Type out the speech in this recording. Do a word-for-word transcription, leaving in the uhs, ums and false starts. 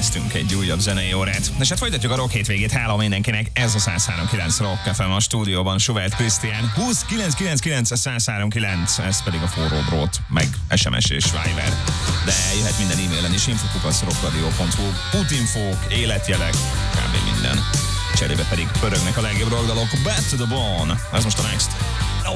kezdtünk egy újabb zenei órát. És hát folytatjuk a rock hétvégét, hála mindenkinek, ez a száz három kilenc Rock ef em a stúdióban, Suvert Krisztián, húsz kilenc kilenc kilenc száz három kilenc, ez pedig a forró drót, meg es em es és Viber. De jöhet minden e-mailen is, infokukasz rockradio pont hu, útinfók, életjelek, kb. Minden. Cserébe pedig pörögnek a legjobb rockdalok, Bad to the Bone, ez most a Next.